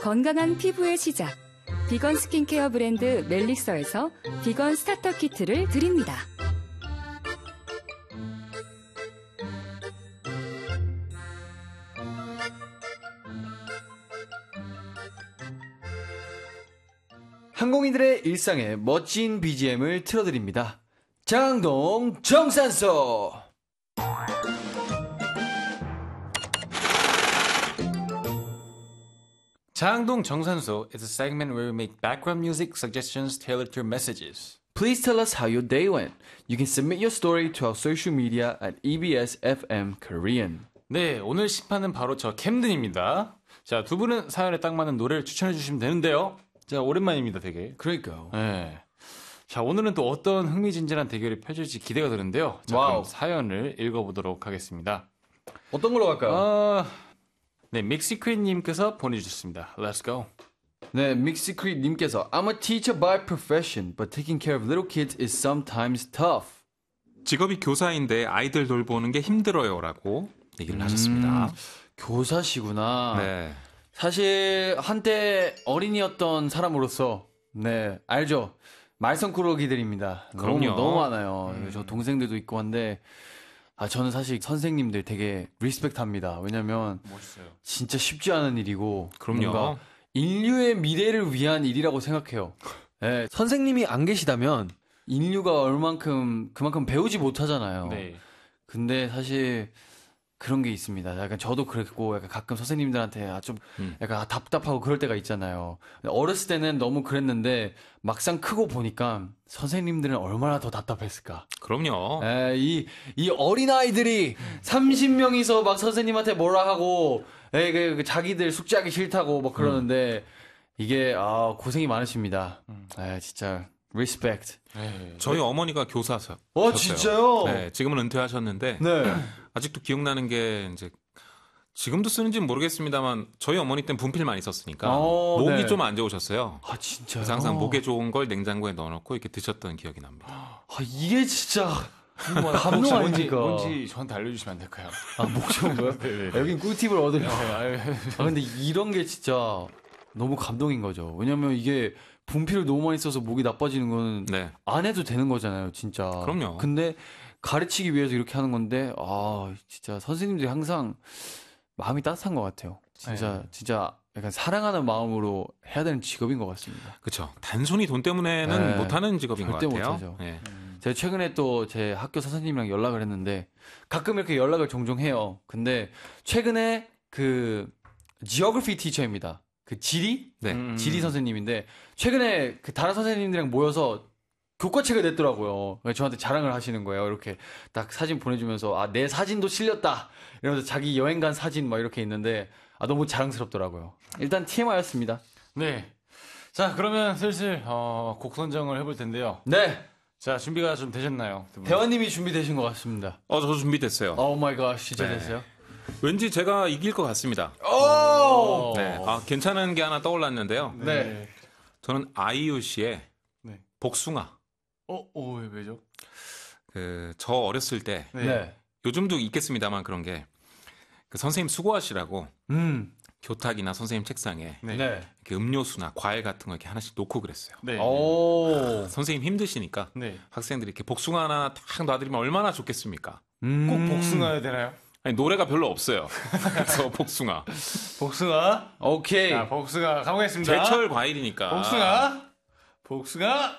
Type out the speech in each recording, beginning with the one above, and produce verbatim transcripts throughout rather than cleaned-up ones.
건강한 피부의 시작. 비건 스킨케어 브랜드 멜릭서에서 비건 스타터 키트를 드립니다. 항공인들의 일상에 멋진 비지엠을 틀어드립니다. 장동 정산소. 장동 정산소 is a segment where we make background music suggestions tailored to your messages. Please tell us how your day went. You can submit your story to our social media at E B S F M Korean. 네, 오늘 심판은 바로 저 캠든입니다. 자, 두 분은 사연에 딱 맞는 노래를 추천해 주시면 되는데요. 자, 오랜만입니다, 되게. 그러니까요. 네. 자, 오늘은 또 어떤 흥미진진한 대결이 펼쳐질지 기대가 되는데요. 자, 와우. 그럼 사연을 읽어보도록 하겠습니다. 어떤 걸로 갈까요? 어, 네, 믹시크린님께서 보내주셨습니다. Let's go. 네, 믹시크릿님께서 I'm a teacher by profession, but taking care of little kids is sometimes tough. 직업이 교사인데 아이들 돌보는 게 힘들어요라고 얘기를 하셨습니다. 교사시구나. 네. 사실 한때 어린이였던 사람으로서 네 알죠. 말썽꾸러기들입니다. 너무 그럼요. 너무 많아요. 음. 저 동생들도 있고 한데 아 저는 사실 선생님들 되게 리스펙트합니다. 왜냐면 멋있어요. 진짜 쉽지 않은 일이고 그럼요. 뭔가 인류의 미래를 위한 일이라고 생각해요. 네, 선생님이 안 계시다면 인류가 얼만큼 그만큼 배우지 못하잖아요. 네. 근데 사실 그런 게 있습니다. 약간 저도 그랬고, 약간 가끔 선생님들한테 아, 좀 음. 약간 답답하고 그럴 때가 있잖아요. 어렸을 때는 너무 그랬는데 막상 크고 보니까 선생님들은 얼마나 더 답답했을까. 그럼요. 에, 이, 이 어린아이들이 삼십 명이서 막 선생님한테 뭐라 하고, 에, 그, 그 자기들 숙제하기 싫다고 막 그러는데, 이게, 아, 고생이 많으십니다. 에, 진짜, 리스펙트. 네. 저희 어머니가 교사셨어요. 어, 진짜요? 네, 지금은 은퇴하셨는데 네. 아직도 기억나는 게 이제 지금도 쓰는지는 모르겠습니다만 저희 어머니 때는 분필 많이 썼으니까 어, 목이 네. 좀 안 좋으셨어요. 아, 진짜요? 그래서 항상 목에 좋은 걸 냉장고에 넣어놓고 이렇게 드셨던 기억이 납니다. 아, 이게 진짜, 감동 뭔지, 아닙니까? 뭔지 저한테 알려주시면 안 될까요? 아, 목 좋은 거요? 네, 네. 여긴 꿀팁을 얻으려. 아유, 아, 근데 이런 게 진짜 너무 감동인 거죠. 왜냐면 이게 분필을 너무 많이 써서 목이 나빠지는 거는 네, 안 해도 되는 거잖아요, 진짜. 그럼요. 근데 가르치기 위해서 이렇게 하는 건데, 아, 진짜 선생님들이 항상 마음이 따뜻한 것 같아요. 진짜, 네. 진짜 약간 사랑하는 마음으로 해야 되는 직업인 것 같습니다. 그렇죠. 단순히 돈 때문에는 네, 못하는 직업인 것 절대 같아요. 못하죠. 네. 제가 최근에 또 제 학교 선생님이랑 연락을 했는데 가끔 이렇게 연락을 종종 해요. 근데 최근에 그 지오그래피 티처입니다. 그 지리? 네. 음. 지리 선생님인데 최근에 그 다른 선생님들이랑 모여서 교과책을 냈더라고요. 그래서 저한테 자랑을 하시는 거예요. 이렇게 딱 사진 보내주면서 아, 내 사진도 실렸다. 이러면서 자기 여행 간 사진 막 이렇게 있는데 아, 너무 자랑스럽더라고요. 일단 티엠아이였습니다. 네. 자, 그러면 슬슬 어, 곡 선정을 해볼 텐데요. 네. 자, 준비가 좀 되셨나요? 두 분? 대화님이 준비되신 것 같습니다. 어, 저도 준비됐어요. 오 마이 갓, 진짜 네. 됐어요? 왠지 제가 이길 것 같습니다. 오! 네. 아, 괜찮은 게 하나 떠올랐는데요. 네. 저는 아이유 씨의 네. 복숭아. 어, 어, 왜, 왜죠? 그, 저 어렸을 때, 네. 네. 요즘도 있겠습니다만 그런 게, 그 선생님 수고하시라고 음. 교탁이나 선생님 책상에 네. 네. 이렇게 음료수나 과일 같은 거 이렇게 하나씩 놓고 그랬어요. 네. 오. 선생님 힘드시니까 네. 학생들이 이렇게 복숭아 하나 딱 놔드리면 얼마나 좋겠습니까? 음. 꼭 복숭아야 되나요? 아니, 노래가 별로 없어요. 그래서 복숭아. 복숭아. 오케이. 자, 복숭아 가보겠습니다. 제철 과일이니까. 복숭아. 복숭아.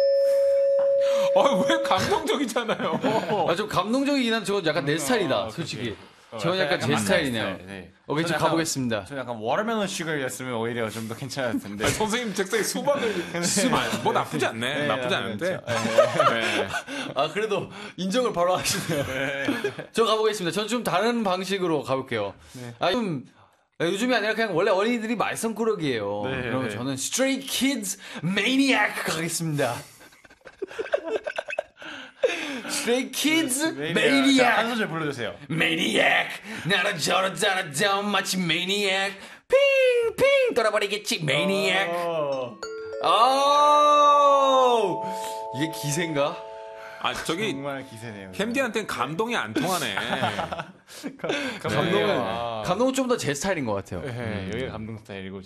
아, 왜 감동적이잖아요. 아, 좀 감동적이긴 한데 저건 약간 내 스타일이다, 어, 솔직히. 그치. 어, 저건 약간 제 만날 스타일이네요. 스타일, 네. 오케이, 좀 저는 약간- 가보겠습니다. 저 약간 워터멜론 슈거였으면 오히려 좀 더 괜찮을 텐데. 아니, 선생님 책상에 수박을 쓰면 뭐 나쁘지 않네. 네, 나쁘지 네, 않은데. 그렇죠. 네. 아, 그래도 인정을 바로 하시네요. 저 가보겠습니다. 전 좀 다른 방식으로 가볼게요. 아, 좀, 요즘이 아니라 그냥 원래 어린이들이 말썽꾸러기예요. 네, 그러면 네. 저는 Stray Kids Maniac 가겠습니다. Stray Kids 자, 한 Maniac. 소절 불러주세요. Maniac. 나라 저라 저라 저 마치 Maniac. 핑핑 돌아버리겠지 Maniac. 어, 오! 이게 기세인가? 아, 저기 정말 기세네요. 캠디한테는 감동이 안 통하네. 감동이에요. 감동은 아. 감동은 좀 더 제 스타일인 것 같아요. 네, 여기가 감동 스타일이고